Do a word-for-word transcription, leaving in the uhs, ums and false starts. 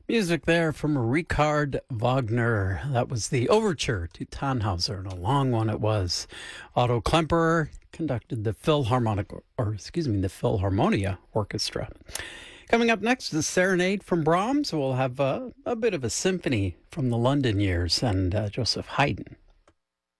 Music there from Richard Wagner. That was the overture to Tannhauser, and a long one it was. Otto Klemperer conducted the Philharmonic, or excuse me, the Philharmonia Orchestra. Coming up next is Serenade from Brahms. We'll have a, a bit of a symphony from the London years and uh, Joseph Haydn.